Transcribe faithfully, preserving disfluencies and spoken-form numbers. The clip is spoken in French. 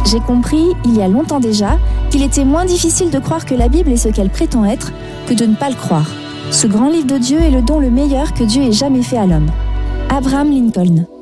J'ai compris, il y a longtemps déjà, qu'il était moins difficile de croire que la Bible est ce qu'elle prétend être que de ne pas le croire. Ce grand livre de Dieu est le don le meilleur que Dieu ait jamais fait à l'homme. Abraham Lincoln.